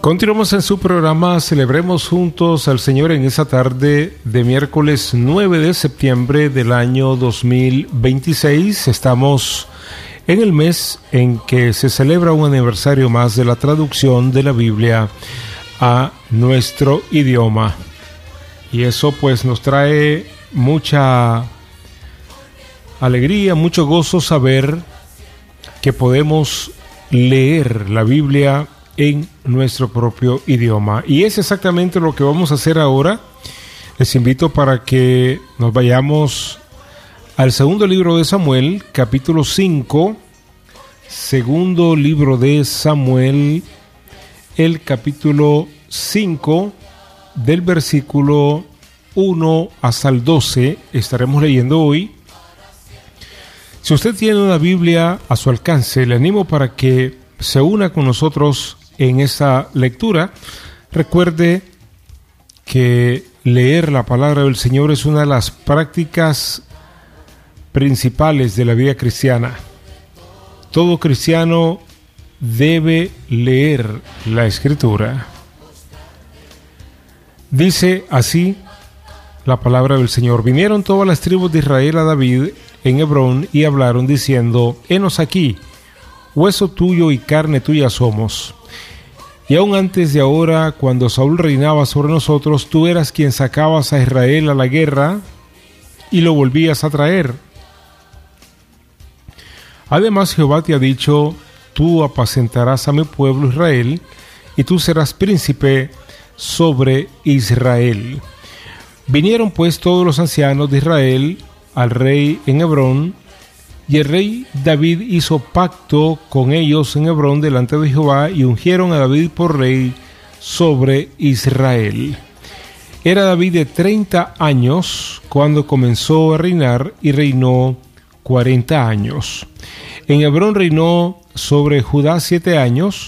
Continuamos en su programa Celebremos Juntos al Señor en esa tarde de miércoles 9 de septiembre del año 2026. Estamos en el mes en que se celebra un aniversario más de la traducción de la Biblia a nuestro idioma. Y eso pues nos trae mucha alegría, mucho gozo saber que podemos leer la Biblia en nuestro propio idioma. Y es exactamente lo que vamos a hacer ahora. Les invito para que nos vayamos al segundo libro de Samuel, capítulo 5. Segundo libro de Samuel, el capítulo 5, del versículo 1 hasta el 12, estaremos leyendo hoy. Si usted tiene una Biblia a su alcance, le animo para que se una con nosotros en esta lectura. Recuerde que leer la palabra del Señor es una de las prácticas principales de la vida cristiana. Todo cristiano debe leer la Escritura. Dice así la palabra del Señor: vinieron todas las tribus de Israel a David en Hebrón y hablaron diciendo: henos aquí, hueso tuyo y carne tuya somos. Y aún antes de ahora, cuando Saúl reinaba sobre nosotros, tú eras quien sacabas a Israel a la guerra y lo volvías a traer. Además, Jehová te ha dicho: tú apacentarás a mi pueblo Israel, y tú serás príncipe sobre Israel. Vinieron pues todos los ancianos de Israel al rey en Hebrón, y el rey David hizo pacto con ellos en Hebrón delante de Jehová, y ungieron a David por rey sobre Israel. Era David de 30 años cuando comenzó a reinar, y reinó 40 años. En Hebrón reinó sobre Judá 7 años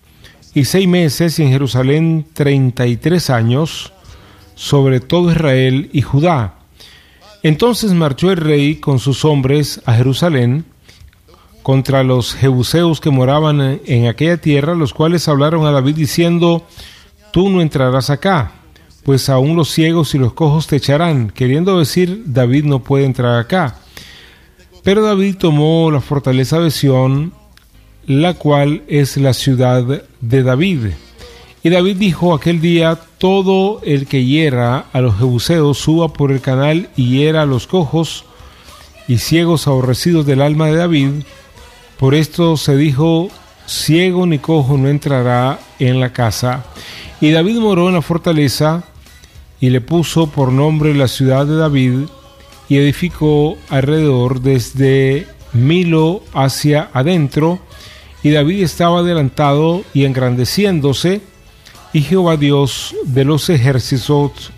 y 6 meses, y en Jerusalén 33 años, sobre todo Israel y Judá. Entonces marchó el rey con sus hombres a Jerusalén contra los jebuseos que moraban en aquella tierra, los cuales hablaron a David diciendo: tú no entrarás acá, pues aún los ciegos y los cojos te echarán. Queriendo decir, David no puede entrar acá. Pero David tomó la fortaleza de Sión, la cual es la ciudad de David. Y David dijo aquel día: todo el que hiera a los jebuseos suba por el canal y hiera a los cojos y ciegos aborrecidos del alma de David. Por esto se dijo: ciego ni cojo no entrará en la casa. Y David moró en la fortaleza y le puso por nombre la ciudad de David, y edificó alrededor desde Milo hacia adentro. Y David estaba adelantado y engrandeciéndose, y Jehová Dios de los ejércitos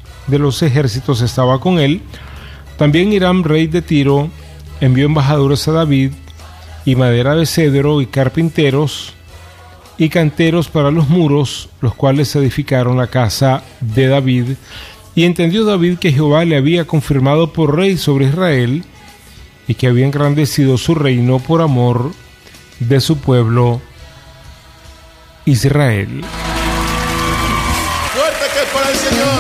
estaba con él. También Hiram, rey de Tiro, envió embajadores a David, y madera de cedro, y carpinteros, y canteros para los muros, los cuales edificaron la casa de David. Y entendió David que Jehová le había confirmado por rey sobre Israel, y que había engrandecido su reino por amor de su pueblo Israel. Fuerte que es para el Señor.